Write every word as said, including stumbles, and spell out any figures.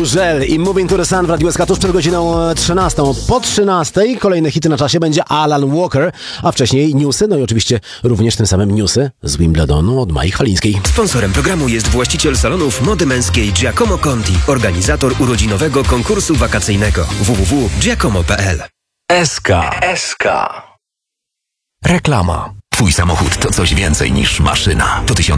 Burzel i Moving to the Sun w Radiu S K tuż przed godziną trzynastą. Po trzynastej kolejne hity na czasie będzie Alan Walker, a wcześniej newsy, no i oczywiście również tym samym newsy z Wimbledonu od Mai Chwalińskiej. Sponsorem programu jest właściciel salonów mody męskiej Giacomo Conti, organizator urodzinowego konkursu wakacyjnego w w w kropka giacomo kropka p l. S K. S K. Reklama. Twój samochód to coś więcej niż maszyna. To tysiąc